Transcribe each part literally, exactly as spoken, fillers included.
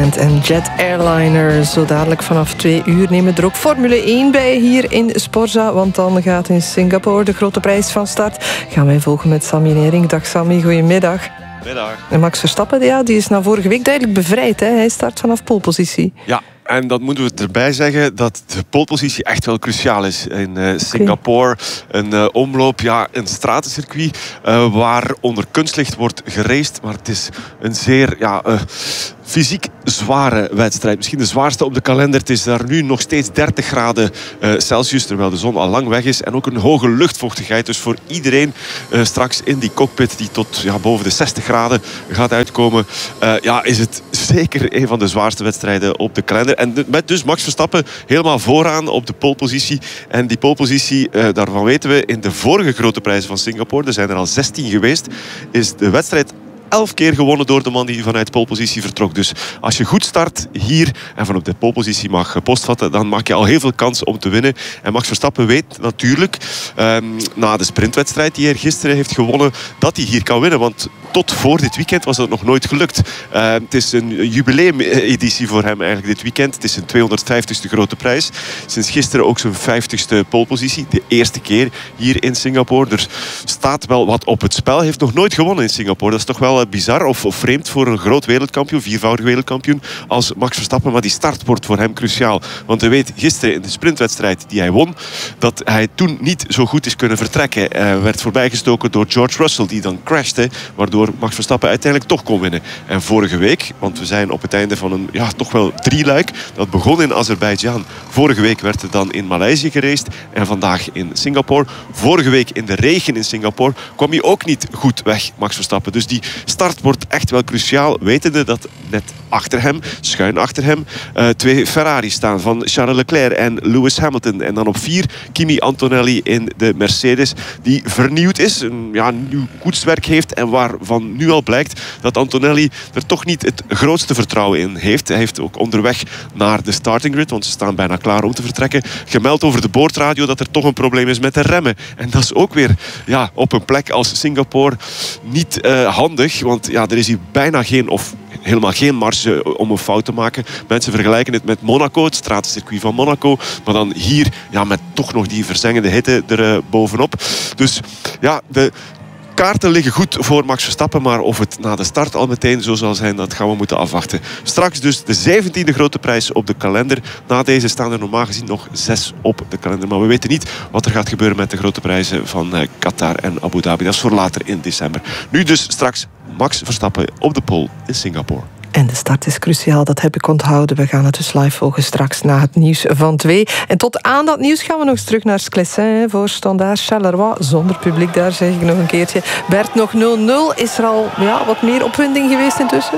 Band en Jet Airliner. Zo dadelijk vanaf twee uur nemen we er ook Formule één bij hier in Sporza. Want dan gaat in Singapore de grote prijs van start. Gaan wij volgen met Sammy Nering. Dag Sammy, goedemiddag. Middag. En Max Verstappen, ja, die is na vorige week duidelijk bevrijd. Hè? Hij start vanaf polepositie. Ja. En dan moeten we erbij zeggen dat de polepositie echt wel cruciaal is. In uh, Singapore, een uh, omloop, ja, een stratencircuit uh, waar onder kunstlicht wordt geraced. Maar het is een zeer ja, uh, fysiek zware wedstrijd. Misschien de zwaarste op de kalender. Het is daar nu nog steeds dertig graden uh, Celsius, terwijl de zon al lang weg is. En ook een hoge luchtvochtigheid. Dus voor iedereen uh, straks in die cockpit die tot ja, boven de zestig graden gaat uitkomen, uh, ja, is het zeker een van de zwaarste wedstrijden op de kalender. En met dus Max Verstappen helemaal vooraan op de polepositie. En die polepositie, uh, daarvan weten we, in de vorige grote prijzen van Singapore, er zijn er al zestien geweest, is de wedstrijd elf keer gewonnen door de man die vanuit polepositie vertrok. Dus als je goed start hier en van op de polepositie mag postvatten, dan maak je al heel veel kans om te winnen. En Max Verstappen weet natuurlijk, um, na de sprintwedstrijd die hij gisteren heeft gewonnen, dat hij hier kan winnen. Want tot voor dit weekend was dat nog nooit gelukt. Uh, het is een jubileumeditie voor hem eigenlijk dit weekend. Het is zijn tweehonderdvijftigste grote prijs. Sinds gisteren ook zijn vijftigste polepositie. De eerste keer hier in Singapore. Er staat wel wat op het spel. Hij heeft nog nooit gewonnen in Singapore. Dat is toch wel bizar of, of vreemd voor een groot wereldkampioen, viervoudig wereldkampioen als Max Verstappen. Maar die start wordt voor hem cruciaal. Want hij weet gisteren in de sprintwedstrijd die hij won, dat hij toen niet zo goed is kunnen vertrekken. Hij werd voorbijgestoken door George Russell, die dan crashte, waardoor Max Verstappen uiteindelijk toch kon winnen. En vorige week, want we zijn op het einde van een ja, toch wel drieluik, dat begon in Azerbeidzjan. Vorige week werd er dan in Maleisië geraced en vandaag in Singapore. Vorige week in de regen in Singapore kwam hij ook niet goed weg, Max Verstappen. Dus die start wordt echt wel cruciaal, wetende dat net achter hem, schuin achter hem, uh, twee Ferraris staan van Charles Leclerc en Lewis Hamilton. En dan op vier Kimi Antonelli in de Mercedes, die vernieuwd is, een ja, nieuw koetswerk heeft en waarvan nu al blijkt dat Antonelli er toch niet het grootste vertrouwen in heeft. Hij heeft ook onderweg naar de starting grid, want ze staan bijna klaar om te vertrekken, gemeld over de boordradio dat er toch een probleem is met de remmen. En dat is ook weer ja, op een plek als Singapore niet uh, handig, want ja, er is hier bijna geen of helemaal geen marge om een fout te maken. Mensen vergelijken het met Monaco, het stratencircuit van Monaco. Maar dan hier ja, met toch nog die verzengende hitte er uh, bovenop. Dus ja, de kaarten liggen goed voor Max Verstappen, maar of het na de start al meteen zo zal zijn, dat gaan we moeten afwachten. Straks dus de zeventiende grote prijs op de kalender. Na deze staan er normaal gezien nog zes op de kalender. Maar we weten niet wat er gaat gebeuren met de grote prijzen van uh, Qatar en Abu Dhabi. Dat is voor later in december. Nu dus straks Max Verstappen op de pole in Singapore. En de start is cruciaal, dat heb ik onthouden. We gaan het dus live volgen straks na het nieuws van twee. En tot aan dat nieuws gaan we nog eens terug naar Sclessin voor Standaard Charleroi. Zonder publiek daar, zeg ik nog een keertje. Bert, nog nul nul. Is er al ja, wat meer opwinding geweest intussen?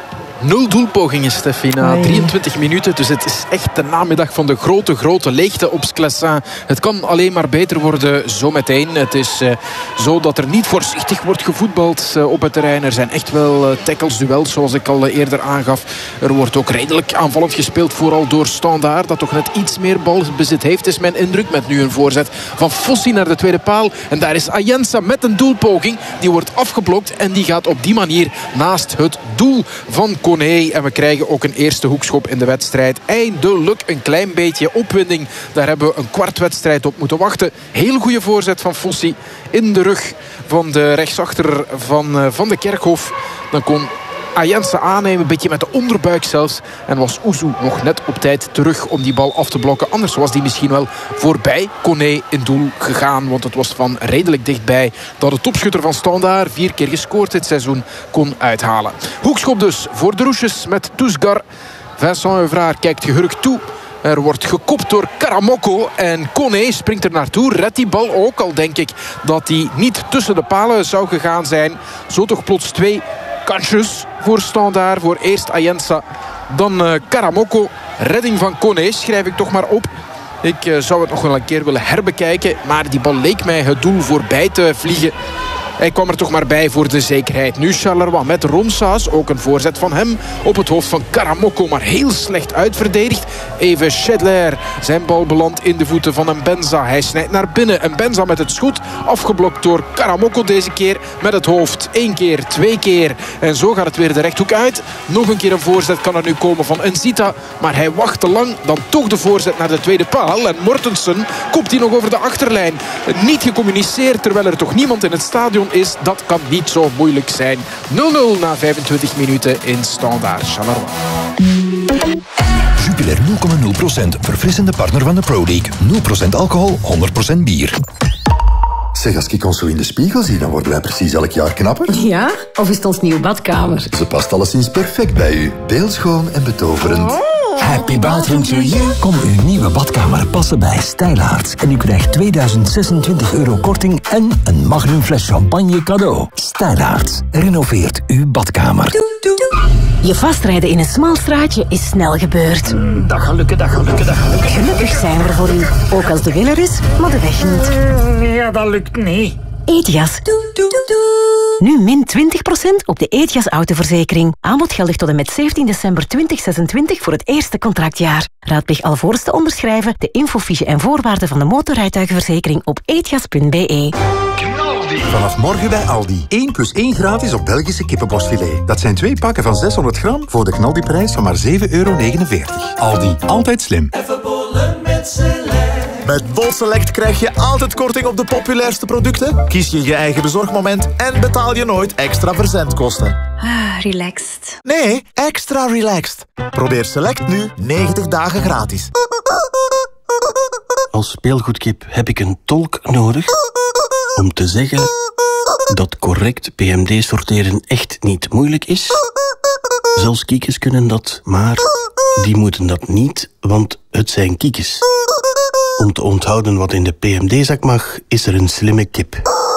Nul doelpogingen, Steffi, na drieëntwintig minuten. Dus het is echt de namiddag van de grote, grote leegte op Sclessin. Het kan alleen maar beter worden zometeen. Het is uh, zo dat er niet voorzichtig wordt gevoetbald uh, op het terrein. Er zijn echt wel uh, tackles, duels, zoals ik al uh, eerder aangaf. Er wordt ook redelijk aanvallend gespeeld, vooral door Standaard, dat toch net iets meer balbezit heeft, is mijn indruk. Met nu een voorzet van Fossi naar de tweede paal. En daar is Ayensa met een doelpoging. Die wordt afgeblokt en die gaat op die manier naast het doel van Koné. En we krijgen ook een eerste hoekschop in de wedstrijd. Eindelijk een klein beetje opwinding. Daar hebben we een kwart wedstrijd op moeten wachten. Heel goede voorzet van Fossi in de rug van de rechtsachter van Van de Kerkhof. Dan kon Ayensa aannemen, een beetje met de onderbuik zelfs. En was Oezu nog net op tijd terug om die bal af te blokken. Anders was die misschien wel voorbij Koné in doel gegaan. Want het was van redelijk dichtbij dat de topschutter van Standaard, vier keer gescoord dit seizoen, kon uithalen. Hoekschop dus voor de Roesjes met Tousgar. Vincent Euvraar kijkt gehurkt toe. Er wordt gekopt door Karamoko en Koné springt er naartoe. Redt die bal ook, al denk ik dat hij niet tussen de palen zou gegaan zijn. Zo toch plots twee kansjes voor Standaard. Voor eerst Ayensa, dan uh, Karamoko. Redding van Koné schrijf ik toch maar op. Ik uh, zou het nog wel een keer willen herbekijken. Maar die bal leek mij het doel voorbij te vliegen. hij kwam er toch maar bij voor de zekerheid. Nu Charleroi met Ronsaus, ook een voorzet van hem op het hoofd van Karamoko, maar heel slecht uitverdedigd. Even Schedler, zijn bal belandt in de voeten van Mbenza. Hij snijdt naar binnen. Mbenza met het schot, afgeblokt door Karamoko deze keer met het hoofd. Eén keer, twee keer. En zo gaat het weer de rechthoek uit. Nog een keer een voorzet kan er nu komen van Nzita, maar hij wacht te lang. Dan toch de voorzet naar de tweede paal. En Mortensen kopt hij nog over de achterlijn. Niet gecommuniceerd, terwijl er toch niemand in het stadion is. Dat kan niet zo moeilijk zijn. nul nul na vijfentwintig minuten in Standaard Charleroi. Jupiler nul komma nul procent, verfrissende partner van de Pro League. nul procent alcohol, honderd procent bier. Zeg, als ik ons zo in de spiegel zie, dan worden wij precies elk jaar knapper. Ja? Of is het ons nieuwe badkamer? Ze past alleszins perfect bij u. Beeldschoon en betoverend. Oh. Happy bathroom to you. Kom uw nieuwe badkamer passen bij Stijlaarts. En u krijgt tweeduizend zesentwintig euro korting en een magnum fles champagne cadeau. Stijlaarts renoveert uw badkamer. Doe, doe. Je vastrijden in een smal straatje is snel gebeurd. Mm, dat gaat lukken, dat gaat lukken, dat gaat lukken. Gelukkig zijn we er voor u. Ook als de winnaar is, maar de weg niet. Mm, ja, dat lukt niet. Etias. Doe, doe, doe. Nu min twintig procent op de Etias autoverzekering. Aanbod geldig tot en met zeventien december tweeduizend zesentwintig voor het eerste contractjaar. Raadpleeg alvorens te onderschrijven de infofiche en voorwaarden van de motorrijtuigenverzekering op etias punt be. Vanaf morgen bij Aldi. één plus één gratis op Belgische kippenborstfilet. Dat zijn twee pakken van zeshonderd gram voor de knaldiprijs van maar zeven euro negenenveertig. Aldi, altijd slim. Even bollen met Select. Met Bol Select krijg je altijd korting op de populairste producten. Kies je je eigen bezorgmoment en betaal je nooit extra verzendkosten. Ah, relaxed. Nee, extra relaxed. Probeer Select nu negentig dagen gratis. Als speelgoedkip heb ik een tolk nodig om te zeggen dat correct P M D-sorteren echt niet moeilijk is. Zelfs kiekjes kunnen dat, maar die moeten dat niet, want het zijn kiekjes. Om te onthouden wat in de P M D-zak mag, is er een slimme kip.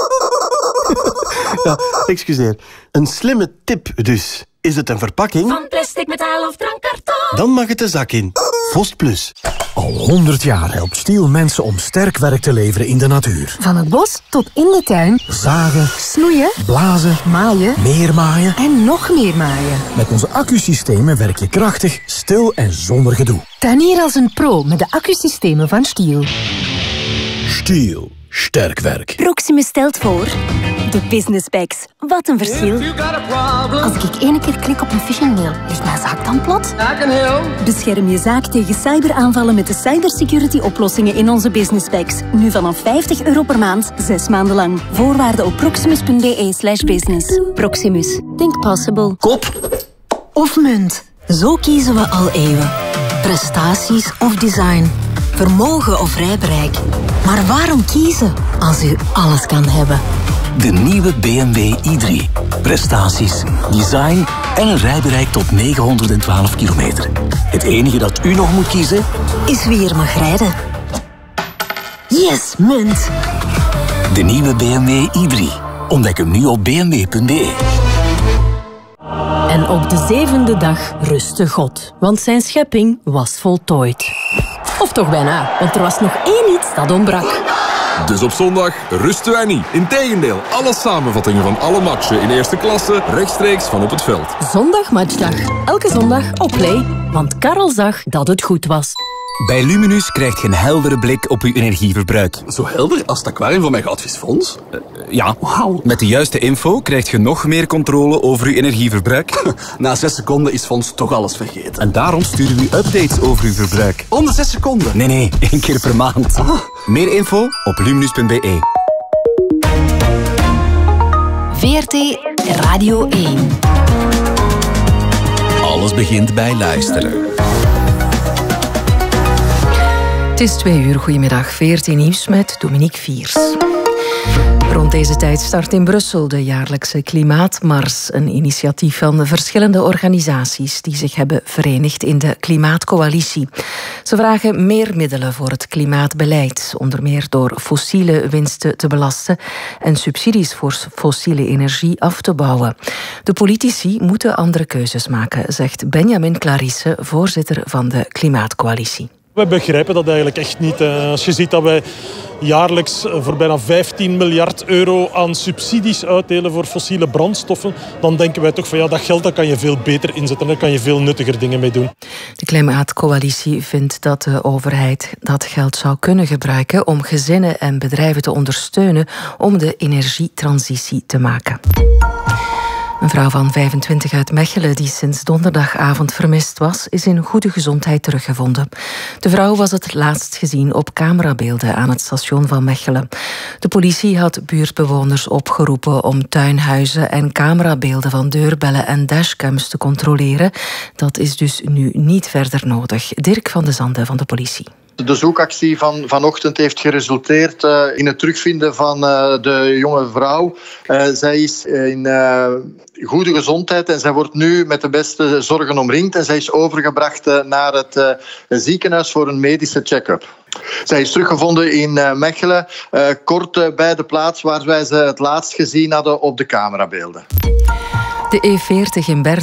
Ja, excuseer. Een slimme tip dus. Is het een verpakking? Van plastic, metaal of drankkarton? Dan mag het de zak in. Vost Plus. Al honderd jaar helpt Stiel mensen om sterk werk te leveren in de natuur. Van het bos tot in de tuin. Zagen, Snoeien, blazen, maaien, meermaaien. en nog meer maaien. Met onze accusystemen werk je krachtig, stil en zonder gedoe. Tuinier als een pro met de accusystemen van Stiel. Stiel. Sterk werk. Proximus stelt voor de Business Bags. Wat een verschil. Als ik één keer klik op een phishing mail, ligt mijn zaak dan plat? Bescherm je zaak tegen cyberaanvallen met de cybersecurity oplossingen in onze Business Bags. Nu vanaf vijftig euro per maand, zes maanden lang. Voorwaarden op proximus punt be slash business. Proximus. Think possible. Kop. Of munt. Zo kiezen we al eeuwen. Prestaties of design. Vermogen of rijbereik. Maar waarom kiezen als u alles kan hebben? De nieuwe B M W i drie. Prestaties, design en een rijbereik tot negenhonderdtwaalf kilometer. Het enige dat u nog moet kiezen Is wie er mag rijden. Yes, munt. De nieuwe B M W i drie. Ontdek hem nu op b m w punt be. En op de zevende dag rustte God, want zijn schepping was voltooid. Of toch bijna, want er was nog één iets dat ontbrak. Dus op zondag rusten wij niet. Integendeel, alle samenvattingen van alle matchen in eerste klasse rechtstreeks van op het veld. Zondag matchdag. Elke zondag op Play, want Karel zag dat het goed was. Bij Luminus krijgt je een heldere blik op uw energieverbruik. Zo helder als het aquarium van mijn goudvisfonds? Uh, ja, wow. Met de juiste info krijg je nog meer controle over uw energieverbruik. Na zes seconden is Fons toch alles vergeten. En daarom sturen we u updates over uw verbruik. Onder zes seconden? Nee, nee, één keer per maand. Ah. Meer info op luminus punt be. V R T Radio één. Alles begint bij luisteren. Het is twee uur. Goedemiddag. V R T Nieuws met Dominique Viers. Rond deze tijd start in Brussel de jaarlijkse Klimaatmars. Een initiatief van de verschillende organisaties die zich hebben verenigd in de Klimaatcoalitie. Ze vragen meer middelen voor het klimaatbeleid. Onder meer door fossiele winsten te belasten en subsidies voor fossiele energie af te bouwen. De politici moeten andere keuzes maken, zegt Benjamin Clarisse, voorzitter van de Klimaatcoalitie. We begrijpen dat eigenlijk echt niet. Als je ziet dat wij jaarlijks voor bijna vijftien miljard euro aan subsidies uitdelen voor fossiele brandstoffen, dan denken wij toch van ja, dat geld dat kan je veel beter inzetten. Daar kan je veel nuttiger dingen mee doen. De Klimaatcoalitie vindt dat de overheid dat geld zou kunnen gebruiken om gezinnen en bedrijven te ondersteunen om de energietransitie te maken. Een vrouw van vijfentwintig uit Mechelen die sinds donderdagavond vermist was, is in goede gezondheid teruggevonden. De vrouw was het laatst gezien op camerabeelden aan het station van Mechelen. De politie had buurtbewoners opgeroepen om tuinhuizen en camerabeelden van deurbellen en dashcams te controleren. Dat is dus nu niet verder nodig. Dirk van de Zande van de politie. De zoekactie van vanochtend heeft geresulteerd uh, in het terugvinden van uh, de jonge vrouw. Uh, zij is in uh, goede gezondheid en zij wordt nu met de beste zorgen omringd. En zij is overgebracht uh, naar het uh, ziekenhuis voor een medische check-up. Zij is teruggevonden in uh, Mechelen, uh, kort uh, bij de plaats waar wij ze het laatst gezien hadden op de camerabeelden. De E veertig in Berde